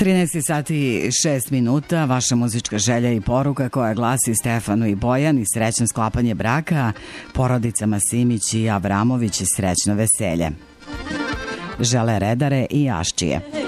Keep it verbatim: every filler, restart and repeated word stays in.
trinaest sati i šest minuta, vaša muzička želja i poruka koja glasi: Stefanu i Bojani, srećno sklapanje braka, porodicama Simić i Avramović, srećno veselje. Žele Redare i Aščije.